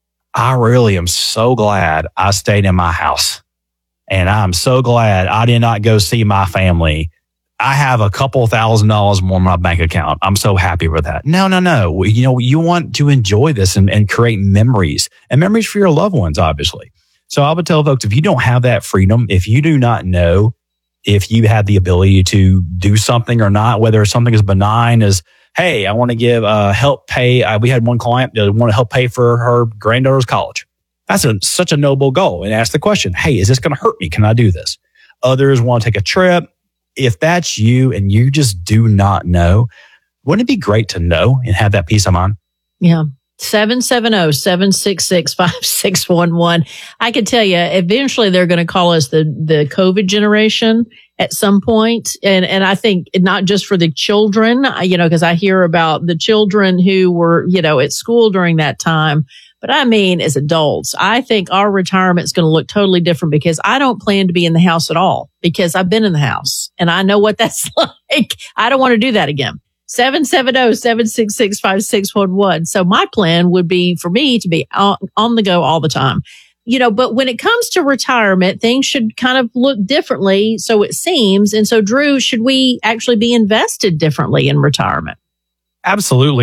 I really am so glad I stayed in my house. And I'm so glad I did not go see my family. I have a couple thousand dollars more in my bank account. I'm so happy with that. No, no, no. You know, you want to enjoy this and, and create memories and memories for your loved ones, obviously. So I would tell folks, if you don't have that freedom, if you do not know if you have the ability to do something or not, whether something as benign as, hey, I want to give uh, help pay. Uh, we had one client that wanted to help pay for her granddaughter's college. That's a, such a noble goal. And ask the question, hey, is this going to hurt me? Can I do this? Others want to take a trip. If that's you and you just do not know, wouldn't it be great to know and have that peace of mind?
Yeah. seven seven zero, seven six six, five six one one. I can tell you, eventually they're going to call us the, the COVID generation at some point. And, and I think not just for the children, you know, because I hear about the children who were, you know, at school during that time. But I mean, as adults, I think our retirement is going to look totally different because I don't plan to be in the house at all because I've been in the house and I know what that's like. I don't want to do that again. seven seven zero, seven six six, five six one one. So my plan would be for me to be on, on the go all the time. You know, but when it comes to retirement, things should kind of look differently, so it seems. And so, Drew, should we actually be invested differently in retirement?
Absolutely.